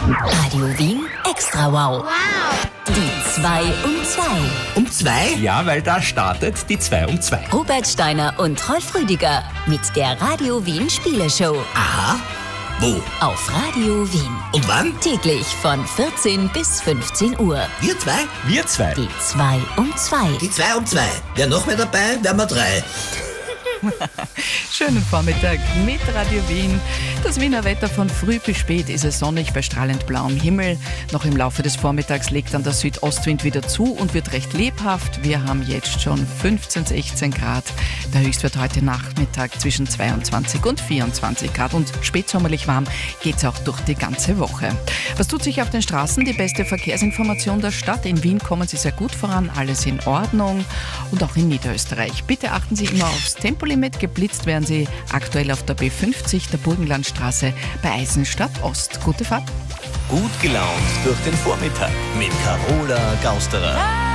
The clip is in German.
Radio Wien Extra Wow. Die 2 um 2. Um 2? Ja, weil da startet die 2 um 2. Robert Steiner und Rolf Rüdiger mit der Radio Wien Spieleshow. Aha. Wo? Auf Radio Wien. Und wann? Täglich von 14 bis 15 Uhr. Wir zwei? Wir zwei. Die 2 um 2. Die 2 um 2. Wer noch mehr dabei? Wären wir 3. Schönen Vormittag mit Radio Wien. Das Wiener Wetter von früh bis spät ist es sonnig bei strahlend blauem Himmel. Noch im Laufe des Vormittags legt dann der Südostwind wieder zu und wird recht lebhaft. Wir haben jetzt schon 15, 16 Grad. Der Höchstwert heute Nachmittag zwischen 22 und 24 Grad. Und spätsommerlich warm geht es auch durch die ganze Woche. Was tut sich auf den Straßen? Die beste Verkehrsinformation der Stadt. In Wien kommen Sie sehr gut voran, alles in Ordnung. Und auch in Niederösterreich. Bitte achten Sie immer aufs Tempolimit. Geblitzt werden Sie aktuell auf der B50, der Burgenlandstraße bei Eisenstadt Ost. Gute Fahrt. Gut gelaunt durch den Vormittag mit Carola Gausterer.